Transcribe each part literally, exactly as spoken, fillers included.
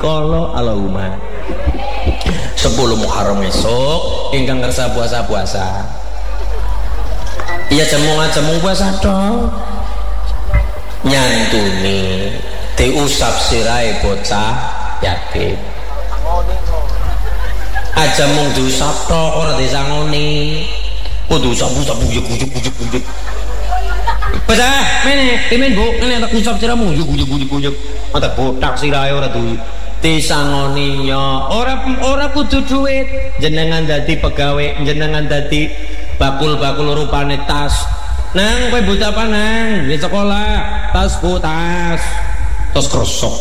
Kala Allahumma. Sepuluh Muharram esuk ingkang kersa puasa-puasa. Iya cemung-cemung puasa tok. Nyantuni diusap sirahe bocah yatim. Aja mung diusap tok ora disangoni. Kudu usap-usap ujug-ujug-ujug. Bocah, mene, pimen Bu, ngene tak usap siramu ujug-ujug-ujug. Mata botak sirahe ora duwe disangoni nya. Ora ora kudu duit. Jenengan dadi pegawe, jenengan dadi bakul-bakul rupane tas. Nang kowe buta apa nang? Di sekolah, tas Bu, tas. Tas krosok.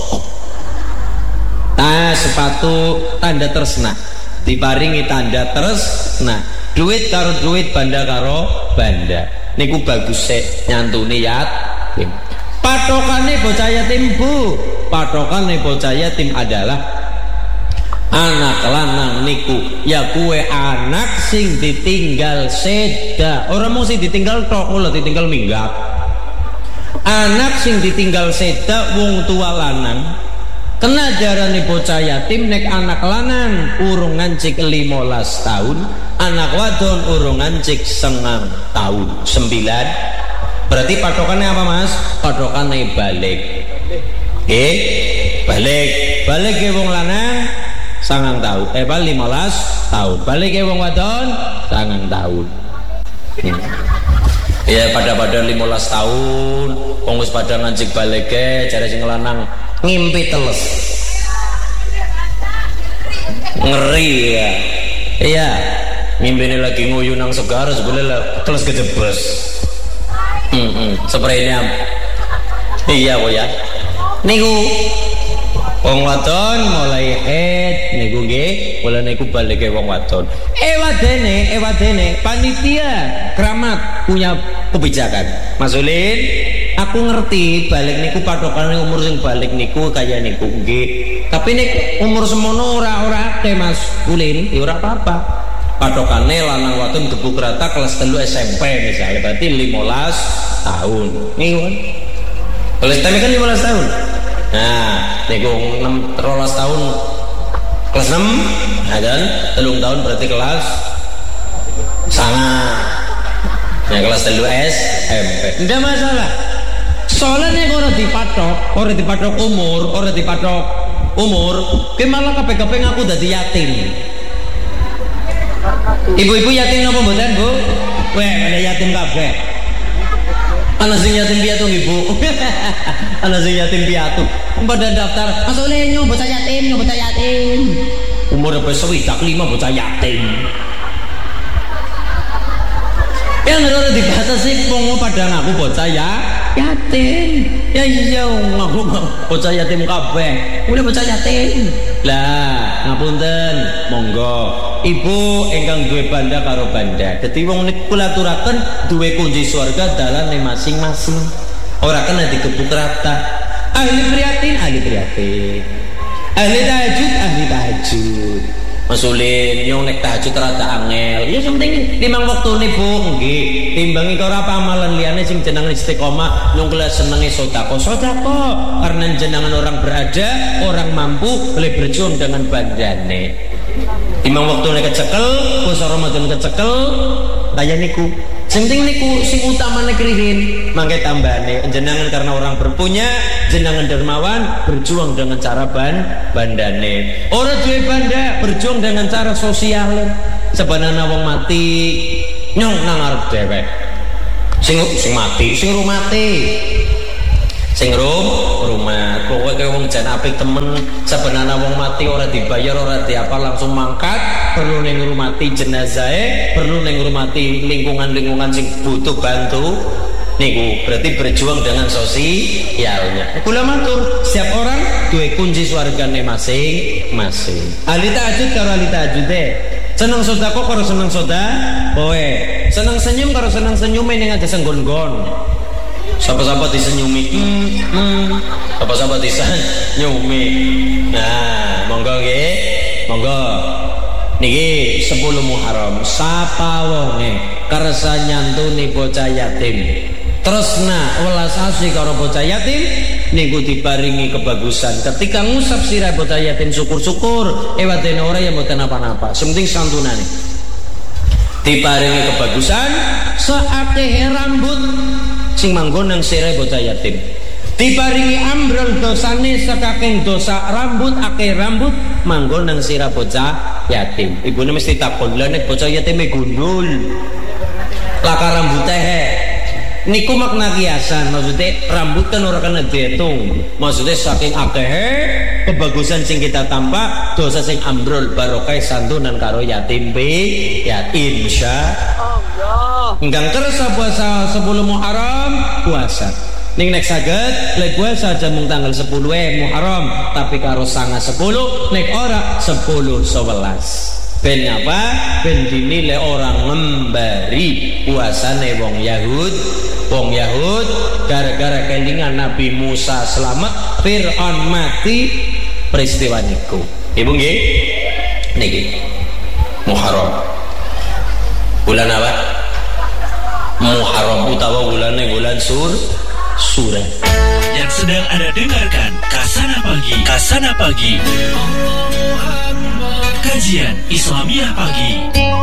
Tas sepatu tanda tresna. Diparingi tanda tresna. Duit karo duit, banda karo banda. Niku bagus sik nyantuni yatim. Patokane bocah yatim Bu, patokane bocah yatim adalah anak lanang niku ya kue anak sing ditinggal seda. Orang mau sing ditinggal tok lho, ditinggal minggat. Anak sing ditinggal seda wong tua lanang. Kena jarane bocah yatim nek anak lanang urung ngancik limolas tahun, anak wadon urung ngancik sengang tahun sembilan. Berarti patokannya apa Mas? Patokannya balik. Eh, balik. Balik ke wong lanang sangang tahun. Eh, balik limolas tahun. Balik ke wong wadon sangang tahun. Hmm. Ya pada-pada limolas tahun, wong wis pada ngancik balik ke, jare sing lanang ngimpi teles. Ngeri ya. Iya, ngimpine lagi nguyu nang segar sebelah teles kejebes. Heeh, spraynya. Iya kok ya. Niku wong wadon mulai head niku nggih, mulai niku balik ke wong wadon. Eh wadene, eh wadene panitia keramat punya kebijakan. Mas Ulin, aku ngerti balik niku patokane umur sing balik niku kaya niku nggih. Tapi nek umur semono ora ora akeh Mas Ulin, ya ora apa-apa. Patokane lanang wadon gebuk rata kelas telu S M P misalnya, berarti limolas tahun. Niku kan. Kelas telu kan limolas tahun. Nah, niku enam belas tahun kelas enam, nah kan telung tahun berarti kelas sangat. Nah, kelas telu S M P. Enggak masalah. Soalnya orang dipatok, orang dipatok umur, orang dipatok umur, ke malah kabeh-kabeh ngaku dadi yatim. Ibu-ibu yatim napa mboten, Bu? Weh, ada yatim kabeh. Ana sing yatim piatu Ibu. Ana sing yatim piatu. Pada daftar, Mas Oleh nyo bocah yatim, nyo bocah yatim. Umur apa swidak lima bocah yatim. Yang ora dibatasi wong pada ngaku bocah ya yatim. Ya iya ngaku bocah yatim kabeh. Mulai bocah yatim. Lah, ngapunten, monggo. Ibu ingkang duwe banda karo banda. Dadi wong niku kulaturaken duwe kunci surga dalane masing-masing. Ora kena digebuk rata. Ahli prihatin, ahli prihatin. Ahli tahajud, ahli tahajud. Mas Ulin, yang nek tahajud rada angel. Ya sing penting limang wektune Bu, nggih. Timbangi karo apa amalan liyane sing jenenge istiqomah, nyung kula senenge sedekah. Sedekah karena jenengan orang berada, orang mampu boleh berjuang dengan bandane. Timang waktune kecekel, puasa Ramadan kecekel, kaya niku. Sing penting niku sing utamane krihin, mangke tambane jenengan karena orang berpunya, jenengan dermawan, berjuang dengan cara ban bandane. Ora duwe banda, berjuang dengan cara sosial. Sebenarnya wong mati nyong nang arep dhewek. Sing sing mati, sing rumati. Sing rum rumah pokoknya kayak wong jan apik temen. Sebenarnya wong mati ora dibayar ora diapa langsung mangkat, perlu ning ngurmati jenazahe, perlu ning ngurmati lingkungan-lingkungan sing butuh bantu niku berarti berjuang dengan sosialnya. Kula matur setiap orang duwe kunci swargane masing-masing. Ahli tahajud karo ahli tahajude, seneng sedekah karo seneng sedekah kowe, seneng senyum karo seneng senyume ning aja senggon-gon. Sapa-sapa disenyumi, hmm, hmm. Sapa-sapa disenyumi. Nah, monggo nggih, monggo. Niki sepuluh Muharram, sapa wonge kersa nyantuni bocah yatim, tresna welas asih karo bocah yatim, niku diparingi kebagusan. Ketika ngusap sirah bocah yatim syukur-syukur, ewadene ora ya mboten apa-apa. Sementing santunane. Diparingi kebagusan, seakeh rambut sing manggon nang sirah bocah yatim. Diparingi ambrol dosane sakakeng dosa rambut, akeh rambut manggon nang sirah bocah yatim. Ibune mesti takon, lha nek bocah yatime gundul laka rambute he niku makna kiasan, maksudnya rambut kan ora kena diitung, maksudnya saking akeh kebagusan sing kita tampak, dosa sing ambrol barokah santunan karo yatim be ya insya Allah. Enggang kersa puasa sepuluh Muharram puasa ning nek saged lek puasa aja mung tanggal sepuluh e Muharram, tapi karo sanga sepuluh nek ora sepuluh sebelas. Ben apa? Ben dinilai orang ngembari puasane wong Yahud. Wong Yahud gara-gara kelingan Nabi Musa selamat, Fir'aun mati, peristiwa niku. Ibu nggih? Niki Muharram. Bulan apa? Muharram utawa bulane bulan sur Surah. Yang sedang Anda dengarkan Kasana Pagi. Kasana Pagi. Kajian Islamiyah Pagi.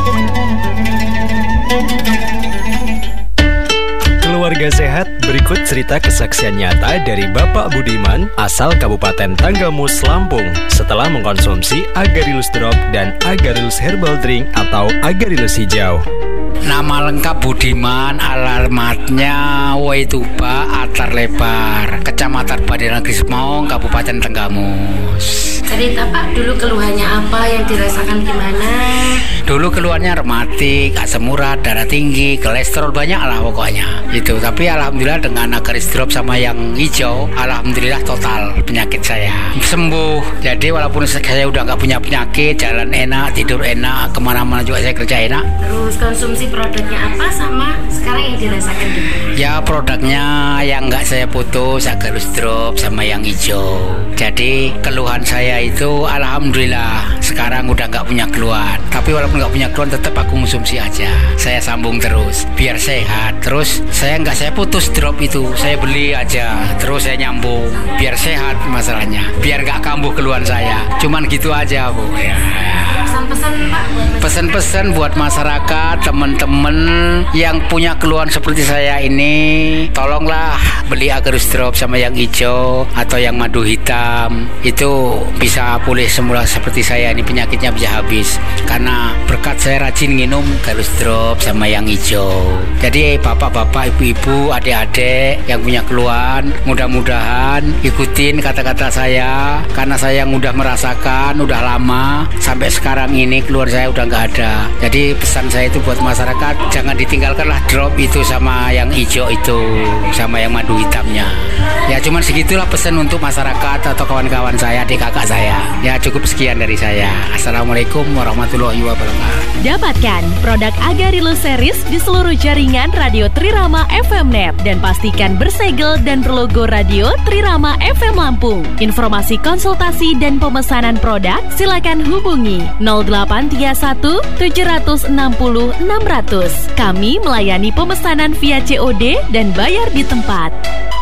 Keluarga sehat, berikut cerita kesaksian nyata dari Bapak Budiman asal Kabupaten Tanggamus, Lampung setelah mengkonsumsi Agarylus Drop dan Agarylus Herbal Drink atau Agarylus Hijau. Nama lengkap Budiman, alamatnya Waituba, Atar Lebar, Kecamatan Bandiran Grismong, Kabupaten Tanggamus. Cerita Pak, dulu keluhannya apa, yang dirasakan gimana? Dulu keluhannya rematik, asam urat, darah tinggi, kolesterol banyak lah pokoknya itu. Tapi alhamdulillah dengan Agarylus Drop sama yang hijau, alhamdulillah total penyakit saya sembuh. Jadi walaupun saya udah nggak punya penyakit, jalan enak, tidur enak, kemana-mana juga saya kerja enak. Terus konsumsi produknya apa sama sekarang yang dirasakan gimana? Ya produknya yang nggak saya putus, Agarylus Drop sama yang hijau. Jadi keluhan saya itu alhamdulillah sekarang udah nggak punya keluhan. Tapi walaupun nggak punya keluhan tetap aku konsumsi aja. Saya sambung terus biar sehat. Terus saya nggak saya putus drop itu, saya beli aja. Terus saya nyambung biar sehat masalahnya. Biar nggak kambuh keluhan saya. Cuman gitu aja Bu. Ya. Pesan-pesan Pak? Pesan-pesan buat masyarakat, teman-teman yang punya keluhan seperti saya ini, tolonglah beli Agarylus Drop sama yang hijau atau yang madu hitam. Itu bisa pulih semula seperti saya ini, penyakitnya bisa habis. Karena berkat saya rajin minum Agarylus Drop sama yang hijau. Jadi bapak-bapak, ibu-ibu, adik-adik yang punya keluhan, mudah-mudahan ikutin kata-kata saya. Karena saya yang udah merasakan, udah lama, sampai sekarang ini keluhan saya udah nggak ada. Jadi pesan saya itu buat masyarakat, jangan ditinggalkanlah drop itu sama yang hijau itu, sama yang madu hitamnya. Ya cuman segitulah pesan untuk masyarakat atau kawan-kawan saya, adik kakak saya. Ya cukup sekian dari saya. Assalamualaikum warahmatullahi wabarakatuh. Dapatkan produk Agarylus Series di seluruh jaringan Radio Trirama F M Net dan pastikan bersegel dan berlogo Radio Trirama F M Lampung. Informasi konsultasi dan pemesanan produk silakan hubungi nol delapan tiga satu tujuh enam nol enam nol nol. Kami melayani pemesanan via C O D dan bayar di tempat.